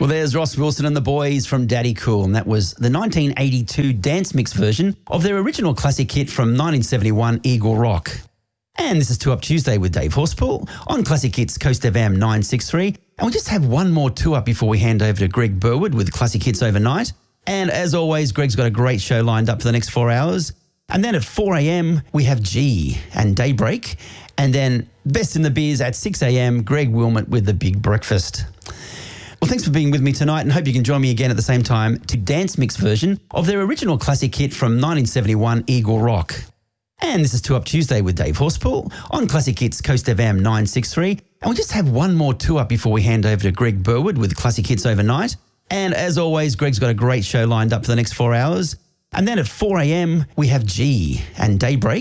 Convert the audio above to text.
Well, there's Ross Wilson and the boys from Daddy Cool, and that was the 1982 dance mix version of their original classic hit from 1971, Eagle Rock. And this is 2 Up Tuesday with Dave Horspool on Classic Hits Coast FM 963. And we just have one more 2 Up before we hand over to Greg Burwood with Classic Hits Overnight. And as always, Greg's got a great show lined up for the next 4 hours. And then at 4 a.m, we have G and Daybreak. And then Best in the Biz at 6 a.m, Greg Wilmot with The Big Breakfast. Well, thanks for being with me tonight, and hope you can join me again at the same time to dance mix version of their original classic hit from 1971, Eagle Rock. And this is 2 Up Tuesday with Dave Horspool on Classic Hits Coast FM 963. And we just have one more 2 Up before we hand over to Greg Burwood with Classic Hits Overnight. And as always, Greg's got a great show lined up for the next 4 hours. And then at 4 a.m, we have G and Daybreak.